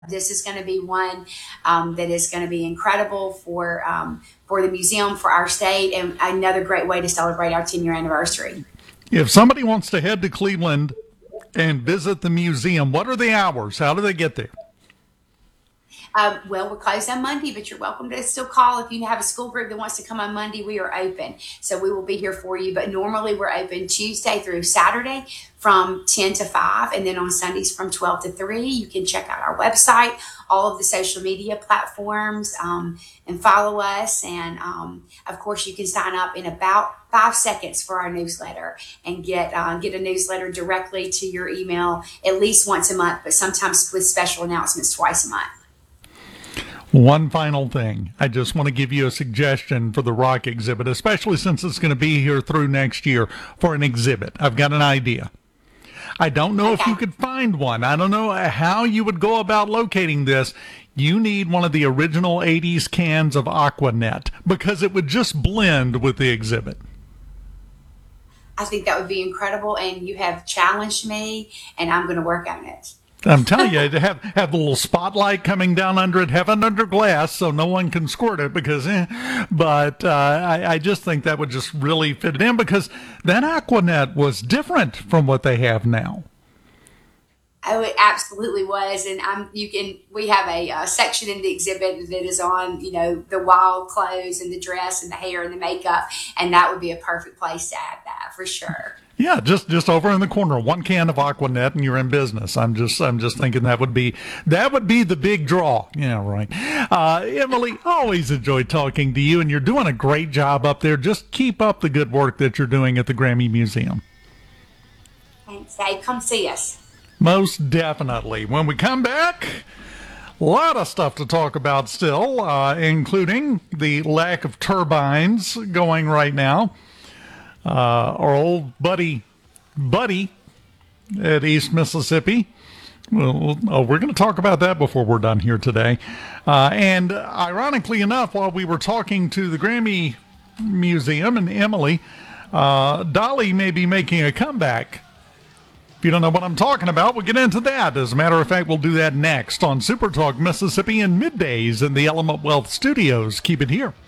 this is going to be one that is going to be incredible for the museum, for our state, and another great way to celebrate our 10-year anniversary. If somebody wants to head to Cleveland and visit the museum, what are the hours? How do they get there? Well, we're closed on Monday, but you're welcome to still call if you have a school group that wants to come on Monday. We are open, so we will be here for you. But normally we're open Tuesday through Saturday from 10 to 5, and then on Sundays from 12 to 3. You can check out our website, all of the social media platforms, and follow us. And of course, you can sign up in about 5 seconds for our newsletter and get a newsletter directly to your email at least once a month, but sometimes with special announcements twice a month. One final thing. I just want to give you a suggestion for the rock exhibit, especially since it's going to be here through next year for an exhibit. I've got an idea. I don't know if you could find one. I don't know how you would go about locating this. You need one of the original 80s cans of Aquanet because it would just blend with the exhibit. I think that would be incredible, and you have challenged me, and I'm going to work on it. I'm telling you, to have the little spotlight coming down under it, heaven under glass, so no one can squirt it because, but I just think that would just really fit it in because that Aquanet was different from what they have now. Oh, it absolutely was, and we have a section in the exhibit that is on, the wild clothes and the dress and the hair and the makeup, and that would be a perfect place to add that for sure. Yeah, just over in the corner, one can of Aquanet, and you're in business. I'm just thinking that would be the big draw. Yeah, right. Emily, always enjoy talking to you, and you're doing a great job up there. Just keep up the good work that you're doing at the Grammy Museum. Thanks, Dave. Come see us. Most definitely. When we come back, a lot of stuff to talk about still, including the lack of turbines going right now. Our old buddy at East Mississippi. We're going to talk about that before we're done here today. And ironically enough, while we were talking to the Grammy Museum and Emily, Dolly may be making a comeback. If you don't know what I'm talking about, we'll get into that. As a matter of fact, we'll do that next on Super Talk Mississippi in middays in the Element Wealth Studios. Keep it here.